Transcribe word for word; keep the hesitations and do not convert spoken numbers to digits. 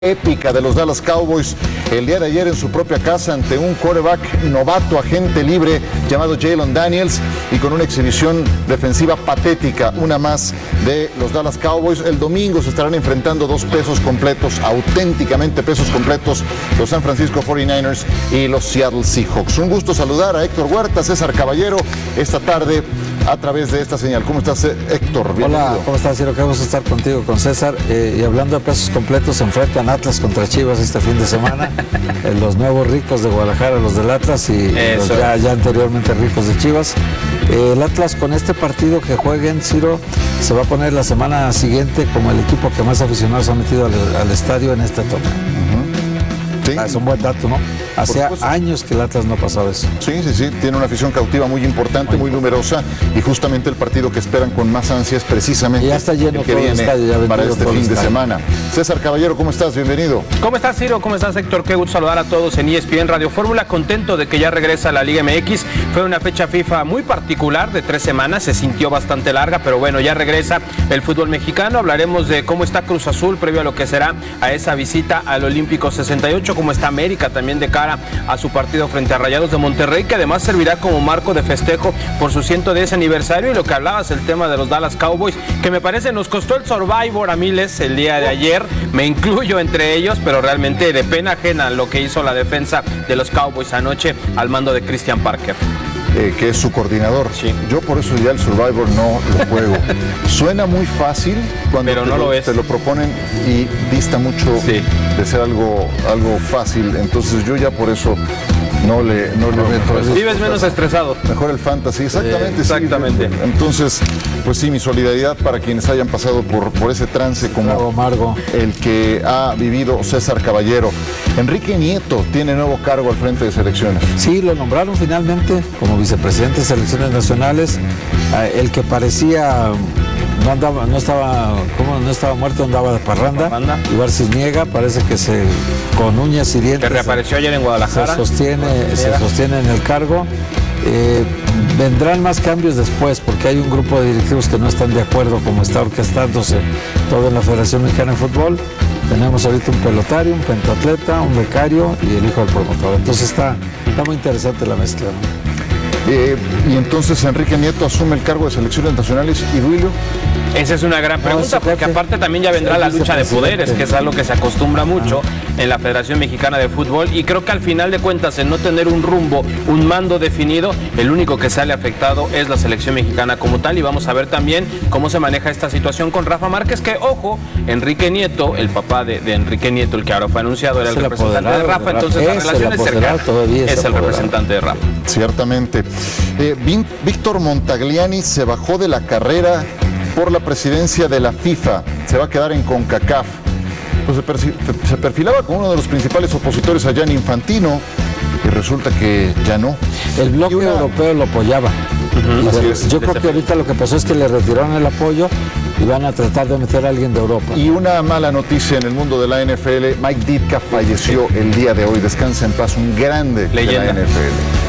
Épica de los Dallas Cowboys el día de ayer en su propia casa ante un quarterback novato, agente libre llamado Jalen Daniels, y con una exhibición defensiva patética, una más de los Dallas Cowboys. El domingo se estarán enfrentando dos pesos completos, auténticamente pesos completos, los San Francisco cuarenta y nueve ers y los Seattle Seahawks. Un gusto saludar a Héctor Huerta, César Caballero, esta tarde a través de esta señal. ¿Cómo estás, Héctor? Bienvenido. Hola, ¿cómo estás, Ciro? Qué gusto estar contigo, con César. Eh, y hablando de pesos completos, se enfrentan Atlas contra Chivas este fin de semana. eh, los nuevos ricos de Guadalajara, los del Atlas, y los ya, ya anteriormente ricos de Chivas. Eh, el Atlas, con este partido que jueguen, Ciro, se va a poner la semana siguiente como el equipo que más aficionados ha metido al, al estadio en este torneo. Uh-huh. Sí. Ah, es un buen dato, ¿no? Hacía años que el Atlas no pasaba eso. Sí, sí, sí, tiene una afición cautiva muy importante, muy, muy numerosa, y justamente el partido que esperan con más ansia es precisamente y ya está lleno el que todo viene el estadio, ya para este fin de estadio. semana. César Caballero, ¿cómo estás? Bienvenido. ¿Cómo estás, Ciro? ¿Cómo estás, Héctor? Qué gusto saludar a todos en E S P N Radio Fórmula. Contento de que ya regresa la Liga M X. Fue una fecha FIFA muy particular de tres semanas, se sintió bastante larga, pero bueno, ya regresa el fútbol mexicano. Hablaremos de cómo está Cruz Azul previo a lo que será a esa visita al Olímpico sesenta y ocho, cómo está América también de cara a su partido frente a Rayados de Monterrey, que además servirá como marco de festejo por su ciento diez aniversario. Y lo que hablabas, el tema de los Dallas Cowboys, que me parece nos costó el Survivor a miles el día de ayer, me incluyo entre ellos, pero realmente de pena ajena lo que hizo la defensa de los Cowboys anoche al mando de Christian Parker. Eh, que es su coordinador. Sí. Yo por eso ya el Survivor no lo juego. Suena muy fácil cuando Pero te, no lo, lo es. te lo proponen y dista mucho Sí. de ser algo, algo fácil. Entonces yo ya por eso no le, no le meto a eso. Vives menos estresado. Mejor el fantasy, exactamente. Sí, exactamente. Sí. Entonces, pues sí, mi solidaridad para quienes hayan pasado por, por ese trance como Bravo, Margo. el que ha vivido César Caballero. Enrique Nieto tiene nuevo cargo al frente de selecciones. Sí, lo nombraron finalmente como vicepresidente de selecciones nacionales. Eh, el que parecía no andaba, no estaba, ¿cómo? No estaba muerto, andaba de parranda. Parranda. Ibar Cisniega parece que se con uñas y dientes. Que reapareció ayer en Guadalajara. Se sostiene, se sostiene en el cargo. Eh, vendrán más cambios después, porque hay un grupo de directivos que no están de acuerdo como está orquestándose todo en la Federación Mexicana de Fútbol. Tenemos ahorita un pelotario, un pentatleta, un becario y el hijo del promotor. Entonces está, está muy interesante la mezcla, ¿no? Eh, y entonces Enrique Nieto asume el cargo de selecciones nacionales. ¿Y Duilio? Esa es una gran pregunta, No, porque aparte también ya vendrá la lucha de poderes, que es algo que se acostumbra mucho en la Federación Mexicana de Fútbol, y creo que al final de cuentas, en no tener un rumbo, un mando definido, el único que sale afectado es la selección mexicana como tal. Y vamos a ver también cómo se maneja esta situación con Rafa Márquez, que, ojo, Enrique Nieto, el papá de, de Enrique Nieto, el que ahora fue anunciado, era el, el representante de Rafa, de Rafa. entonces la Es relación el es cercana, todavía es es el apoderado. representante de Rafa. Ciertamente. Eh, Vin- Víctor Montagliani se bajó de la carrera por la presidencia de la FIFA. Se va a quedar en CONCACAF. Pues se, perci- se perfilaba como uno de los principales opositores a Gianni Infantino, y resulta que ya no. El bloque Y una- europeo lo apoyaba. Uh-huh. Y Así de- es. yo creo que ahorita lo que pasó es que le retiraron el apoyo y van a tratar de meter a alguien de Europa. Y una mala noticia en el mundo de la N F L, Mike Ditka falleció el día de hoy. Descansa en paz, un grande de Leyenda. la N F L.